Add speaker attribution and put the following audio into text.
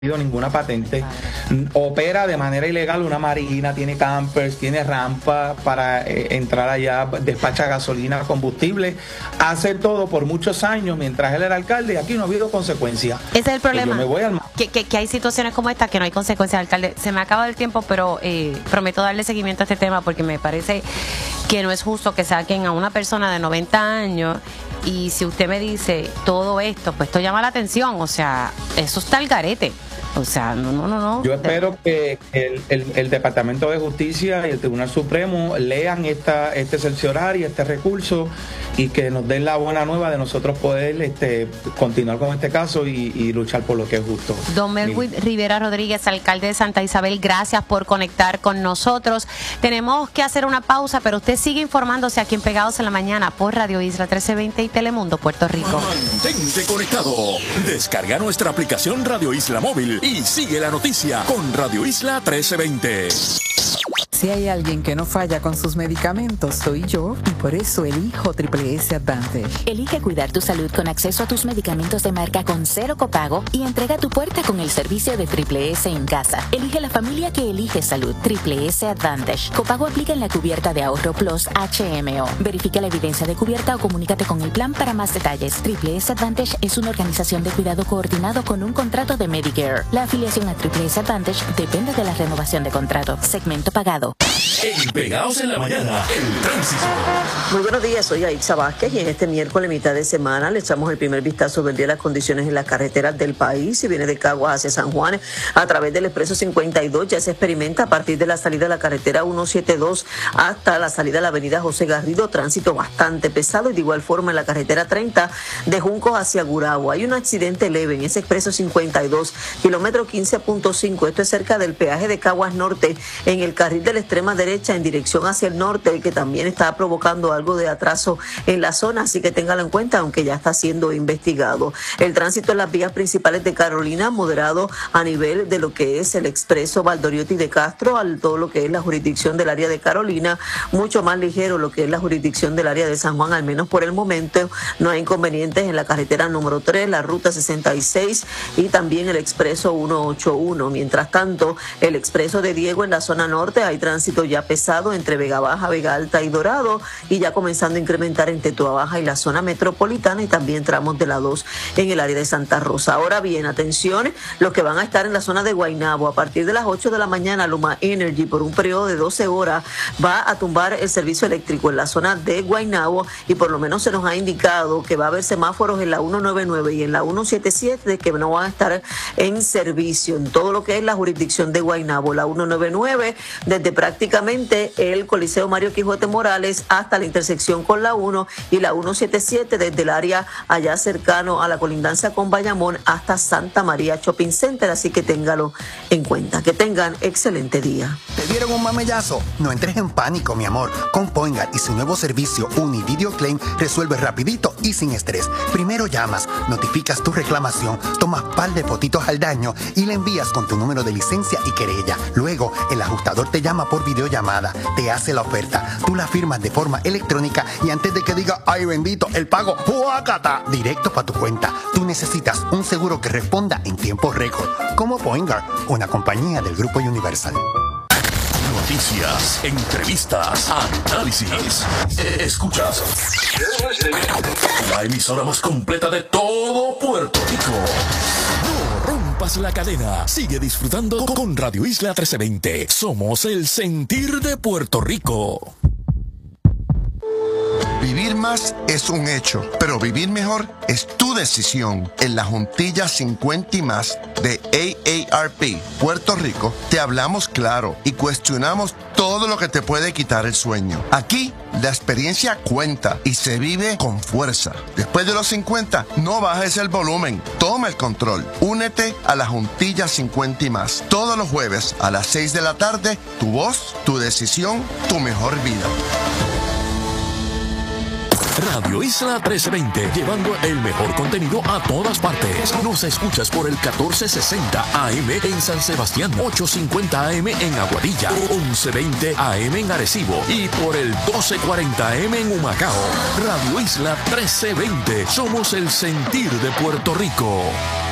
Speaker 1: ninguna patente, opera de manera ilegal una marina, tiene campers, tiene rampa para entrar allá, despacha gasolina, combustible, hace todo por muchos años mientras él era alcalde y aquí no ha habido consecuencias.
Speaker 2: Ese es el problema,
Speaker 1: me voy al...
Speaker 2: que hay situaciones como esta que no hay consecuencias, alcalde. Se me ha acabado el tiempo, pero prometo darle seguimiento a este tema porque me parece que no es justo que saquen a una persona de 90 años y si usted me dice todo esto, pues esto llama la atención, o sea, eso está al garete. O sea, no.
Speaker 1: Yo espero que el Departamento de Justicia y el Tribunal Supremo lean este cerciorar y este recurso y que nos den la buena nueva de nosotros poder continuar con este caso y luchar por lo que es justo.
Speaker 2: Don Melwin Rivera Rodríguez, alcalde de Santa Isabel, gracias por conectar con nosotros. Tenemos que hacer una pausa, pero usted sigue informándose aquí en Pegados en la Mañana por Radio Isla 1320 y Telemundo, Puerto Rico.
Speaker 3: Mantente conectado. Descarga nuestra aplicación Radio Isla Móvil y sigue la noticia con Radio Isla 1320.
Speaker 4: Si hay alguien que no falla con sus medicamentos, soy yo, y por eso elijo Triple S Advantage.
Speaker 5: Elige cuidar tu salud con acceso a tus medicamentos de marca con 0 copago y entrega a tu puerta con el servicio de Triple S en casa. Elige la familia que elige salud. Triple S Advantage. Copago aplica en la cubierta de Ahorro Plus HMO. Verifica la evidencia de cubierta o comunícate con el plan para más detalles. Triple S Advantage es una organización de cuidado coordinado con un contrato de Medicare. La afiliación a Triple S Advantage depende de la renovación de contrato. Segmento pagado.
Speaker 3: En Pegados en la Mañana, el tránsito.
Speaker 6: Muy buenos días, soy Aixa Vázquez y en este miércoles, mitad de semana, le echamos el primer vistazo del día a las condiciones en las carreteras del país. Si viene de Caguas hacia San Juan, a través del Expreso 52 ya se experimenta a partir de la salida de la carretera 172 hasta la salida de la avenida José Garrido, tránsito bastante pesado y de igual forma en la carretera 30 de Juncos hacia Gurabo. Hay un accidente leve en ese Expreso 52, kilómetro 15.5, esto es cerca del peaje de Caguas Norte, en el carril de la extrema derecha en dirección hacia el norte, que también está provocando algo de atraso en la zona, así que téngalo en cuenta, aunque ya está siendo investigado. El tránsito en las vías principales de Carolina, moderado a nivel de lo que es el expreso Valdoriotti de Castro, al todo lo que es la jurisdicción del área de Carolina, mucho más ligero lo que es la jurisdicción del área de San Juan, al menos por el momento. No hay inconvenientes en la carretera número 3, la ruta 66 y también el expreso 181. Mientras tanto, el expreso de Diego en la zona norte, hay tránsito ya pesado entre Vega Baja, Vega Alta y Dorado, y ya comenzando a incrementar entre Toa Baja y la zona metropolitana y también tramos de la 2 en el área de Santa Rosa. Ahora bien, atención, los que van a estar en la zona de Guaynabo, a partir de las 8 de la mañana, Luma Energy, por un periodo de 12 horas, va a tumbar el servicio eléctrico en la zona de Guaynabo y por lo menos se nos ha indicado que va a haber semáforos en la 199 y en la 177 que no van a estar en servicio en todo lo que es la jurisdicción de Guaynabo. La 199 desde prácticamente el Coliseo Mario Quijote Morales hasta la intersección con la 1 y la 177 desde el área allá cercano a la colindancia con Bayamón hasta Santa María Shopping Center, así que téngalo en cuenta. Que tengan excelente día.
Speaker 7: ¿Te dieron un mamellazo? No entres en pánico, mi amor. Con Poingat y su nuevo servicio Univideo Claim resuelve rapidito y sin estrés. Primero llamas, notificas tu reclamación, tomas par de fotitos al daño y le envías con tu número de licencia y querella. Luego, el ajustador te llama por videollamada, te hace la oferta, tú la firmas de forma electrónica y antes de que diga, ay bendito, el pago, ¡huácata!, directo para tu cuenta. Tú necesitas un seguro que responda en tiempo récord, como Poingat, una compañía del Grupo Universal.
Speaker 3: Noticias, entrevistas, análisis. Escuchas la emisora más completa de todo Puerto Rico. No rompas la cadena. Sigue disfrutando con Radio Isla 1320. Somos el sentir de Puerto Rico.
Speaker 8: Vivir más es un hecho, pero vivir mejor es tu decisión. En la Juntilla 50 y más de AARP Puerto Rico, te hablamos claro y cuestionamos todo lo que te puede quitar el sueño. Aquí, la experiencia cuenta y se vive con fuerza. Después de los 50, no bajes el volumen. Toma el control. Únete a la Juntilla 50 y más. Todos los jueves a las 6 de la tarde, tu voz, tu decisión, tu mejor vida.
Speaker 3: Radio Isla 1320, llevando el mejor contenido a todas partes. Nos escuchas por el 1460 AM en San Sebastián, 850 AM en Aguadilla, 1120 AM en Arecibo y por el 1240 AM en Humacao. Radio Isla 1320, somos el sentir de Puerto Rico.